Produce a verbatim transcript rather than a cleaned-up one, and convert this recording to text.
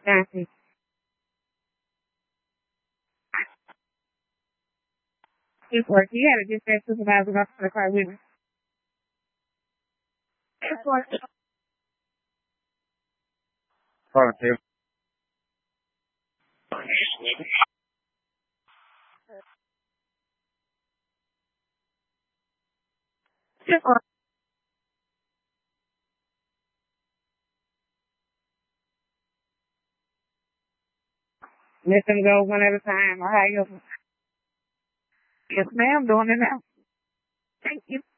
Nancy. It's work. You had a dispatch supervisor up for the car with me. It's work. Calling Tim. It's work. Let them go one at a time. All right. Yes, ma'am. Doing it now. Thank you.